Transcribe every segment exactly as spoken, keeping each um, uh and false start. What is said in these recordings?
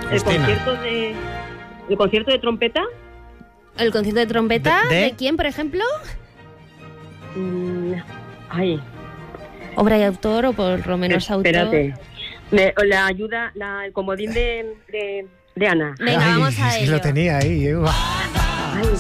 El Justina. concierto de... ¿El concierto de trompeta? ¿El concierto de trompeta? ¿De- ¿De, de? quién, por ejemplo? Mm, ay, ¿Obra y autor o por lo menos autor? espérate. Me- la ayuda, la, el comodín de, de, de Ana. Venga, Ay, vamos a sí, ello. lo tenía ahí. eh. Ay,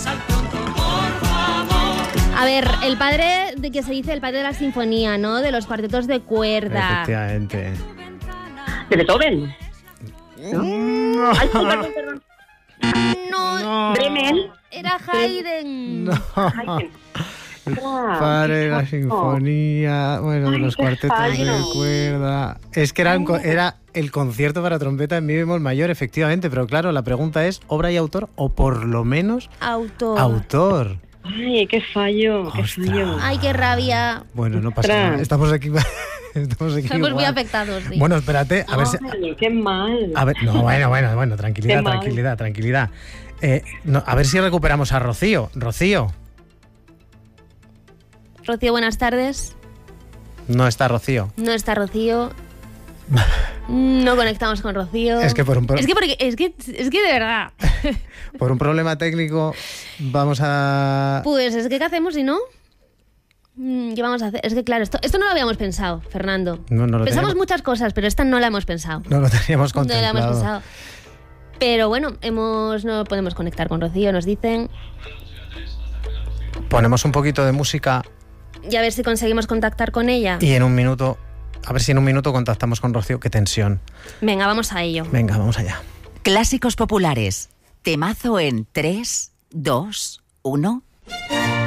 A ver, el padre de que se dice el padre de la sinfonía, ¿no? De los cuartetos de cuerda. Efectivamente. ¿de Beethoven? No. Ay, perdón, perdón. No, No. Bremen. era Haydn. No. Ay, qué- Padre de la sinfonía, bueno, de Ay, los qué cuartetos fallo. de cuerda. Es que era, un co- era el concierto para trompeta en mi bemol mayor, efectivamente, pero claro, la pregunta es ¿obra y autor o por lo menos Autor. autor? Ay, qué fallo, qué Ostras. fallo. Ay, qué rabia. Bueno, no pasa Ostras. nada. Estamos aquí. Estamos aquí Estamos muy igual. afectados, sí. Bueno, espérate, a ver si. Ay, qué mal. A ver, no, bueno, bueno, bueno, tranquilidad, Qué mal. tranquilidad, tranquilidad. Eh, no, a ver si recuperamos a Rocío. Rocío. Rocío, buenas tardes. No está Rocío. No está Rocío. No conectamos con Rocío. Es que por un pro- Es que, porque, es que, es que de verdad. Por un problema técnico vamos a... Pues es que, ¿qué hacemos si no? Mm, ¿Qué vamos a hacer? Es que, claro, esto, esto no lo habíamos pensado, Fernando. No, no lo Pensamos teníamos- muchas cosas, pero esta no la hemos pensado. No lo teníamos No la hemos contemplado. pensado. Pero bueno, hemos, no podemos conectar con Rocío, nos dicen. Ponemos un poquito de música Y a ver si conseguimos contactar con ella. y en un minuto... A ver si en un minuto contactamos con Rocío. Qué tensión. Venga, vamos a ello. Venga, vamos allá. Clásicos populares. Temazo en tres, dos, uno.